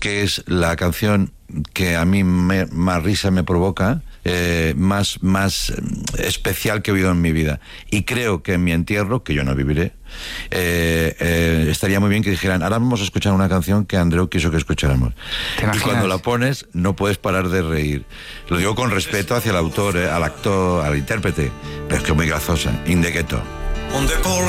que es la canción que a mí más risa me provoca, más especial que he oído en mi vida. Y creo que en mi entierro, que yo no viviré, estaría muy bien que dijeran: ahora vamos a escuchar una canción que Andreu quiso que escucháramos. Y cuando la pones no puedes parar de reír. Lo digo con respeto hacia el autor, al actor, al intérprete, pero es que es muy grazosa. In the Ghetto. On the call